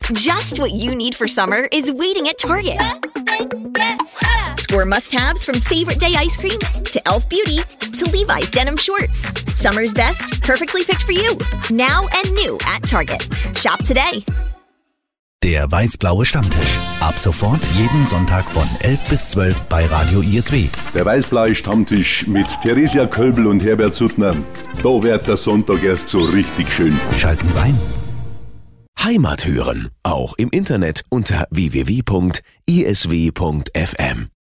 Just what you need for summer is waiting at Target. Score must-haves from favorite day ice cream to Elf Beauty to Levi's denim shorts. Summer's best, perfectly picked for you. Now and new at Target. Shop today. Der weiß-blaue Stammtisch. Ab sofort jeden Sonntag von 11 bis 12 bei Radio ISW. Der weiß-blaue Stammtisch mit Theresia Kölbel und Herbert Suttner. Da wird der Sonntag erst so richtig schön. Schalten Sie ein. Heimat hören, auch im Internet unter www.isw.fm.